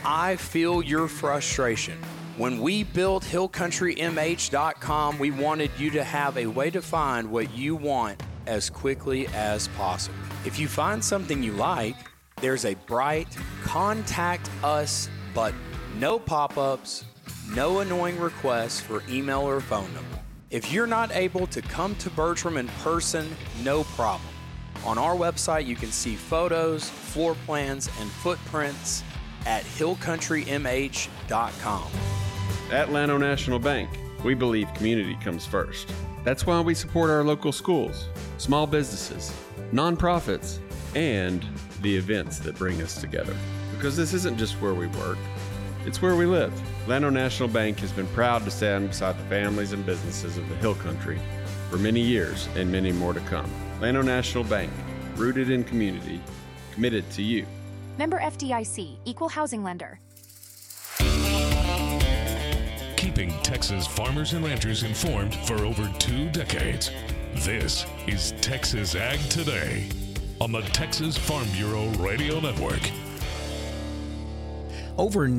I feel your frustration. When we built HillCountryMH.com, we wanted you to have a way to find what you want as quickly as possible. If you find something you like, there's a bright Contact Us button. No pop-ups, no annoying requests for email or phone number. If you're not able to come to Bertram in person, no problem. On our website, you can see photos, floor plans, and footprints at HillCountryMH.com. At Llano National Bank, we believe community comes first. That's why we support our local schools, small businesses, nonprofits, and the events that bring us together. Because this isn't just where we work, it's where we live. Llano National Bank has been proud to stand beside the families and businesses of the Hill Country for many years and many more to come. Llano National Bank, rooted in community, committed to you. Member FDIC, Equal Housing Lender. Keeping Texas farmers and ranchers informed for over 2 decades. This is Texas Ag Today on the Texas Farm Bureau Radio Network. Over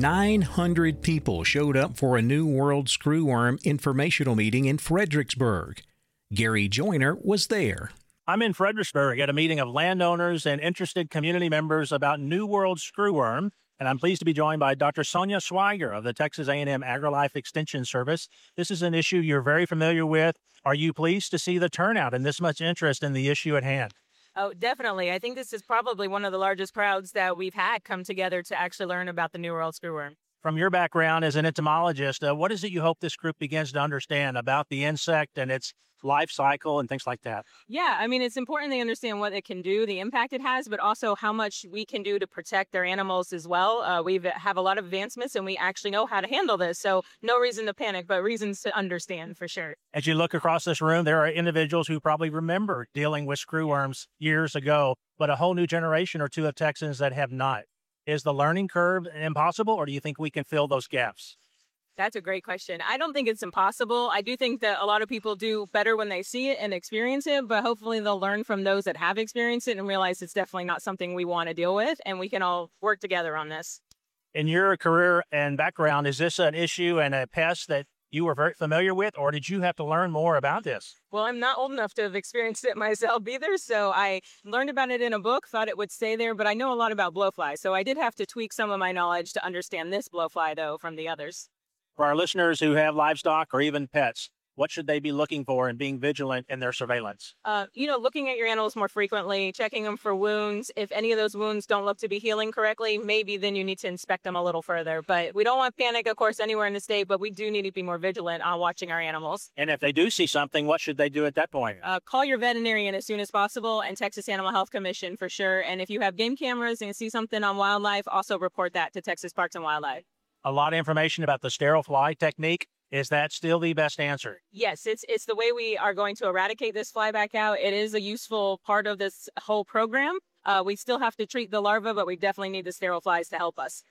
900 people showed up for a New World Screwworm informational meeting in Fredericksburg. Gary Joyner was there. I'm in Fredericksburg at a meeting of landowners and interested community members about New World Screwworm, and I'm pleased to be joined by Dr. Sonia Schweiger of the Texas A&M AgriLife Extension Service. This is an issue you're very familiar with. Are you pleased to see the turnout and this much interest in the issue at hand? Oh, definitely. I think this is probably one of the largest crowds that we've had come together to actually learn about the New World Screwworm. From your background as an entomologist, what is it you hope this group begins to understand about the insect and its life cycle and things like that? Yeah, I mean, it's important they understand what it can do, the impact it has, but also how much we can do to protect their animals as well. We have a lot of advancements and we actually know how to handle this. So no reason to panic, but reasons to understand for sure. As you look across this room, there are individuals who probably remember dealing with screwworms years ago, but a whole new generation or two of Texans that have not. Is the learning curve impossible, or do you think we can fill those gaps? That's a great question. I don't think it's impossible. I do think that a lot of people do better when they see it and experience it, but hopefully they'll learn from those that have experienced it and realize it's definitely not something we want to deal with, and we can all work together on this. In your career and background, is this an issue and a pest that you were very familiar with, or did you have to learn more about this? Well, I'm not old enough to have experienced it myself either, so I learned about it in a book, thought it would stay there, but I know a lot about blowflies, so I did have to tweak some of my knowledge to understand this blowfly, though, from the others. For our listeners who have livestock or even pets, what should they be looking for and being vigilant in their surveillance? Looking at your animals more frequently, checking them for wounds. If any of those wounds don't look to be healing correctly, maybe then you need to inspect them a little further. But we don't want panic, of course, anywhere in the state, but we do need to be more vigilant on watching our animals. And if they do see something, what should they do at that point? Call your veterinarian as soon as possible and Texas Animal Health Commission for sure. And if you have game cameras and you see something on wildlife, also report that to Texas Parks and Wildlife. A lot of information about the sterile fly technique. Is that still the best answer? Yes, it's the way we are going to eradicate this fly back out. It is a useful part of this whole program. We still have to treat the larva, but we definitely need the sterile flies to help us.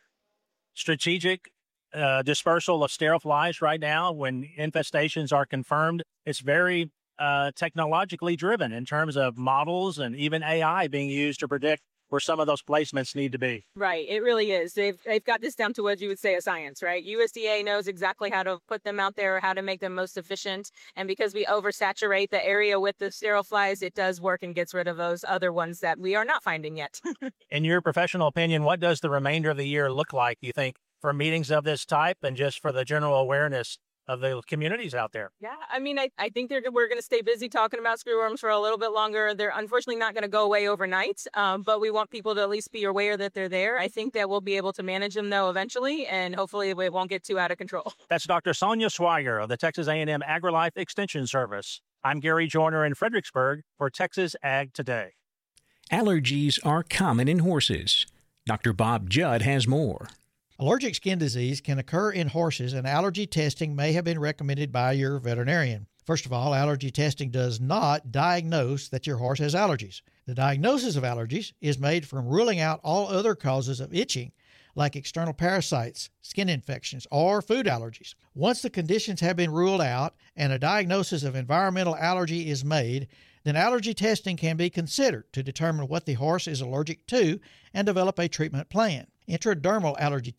Strategic dispersal of sterile flies right now, when infestations are confirmed, it's very technologically driven in terms of models and even AI being used to predict where some of those placements need to be. Right, it really is. They've got this down to what you would say a science, right? USDA knows exactly how to put them out there, how to make them most efficient. And because we oversaturate the area with the sterile flies, it does work and gets rid of those other ones that we are not finding yet. In your professional opinion, what does the remainder of the year look like, you think, for meetings of this type and just for the general awareness of the communities out there? Yeah, I mean, I think we're going to stay busy talking about screwworms for a little bit longer. They're unfortunately not going to go away overnight, but we want people to at least be aware that they're there. I think that we'll be able to manage them, though, eventually, and hopefully it won't get too out of control. That's Dr. Sonia Schweiger of the Texas A&M AgriLife Extension Service. I'm Gary Joyner in Fredericksburg for Texas Ag Today. Allergies are common in horses. Dr. Bob Judd has more. Allergic skin disease can occur in horses, and allergy testing may have been recommended by your veterinarian. First of all, allergy testing does not diagnose that your horse has allergies. The diagnosis of allergies is made from ruling out all other causes of itching, like external parasites, skin infections, or food allergies. Once the conditions have been ruled out and a diagnosis of environmental allergy is made, then allergy testing can be considered to determine what the horse is allergic to and develop a treatment plan. Intradermal allergy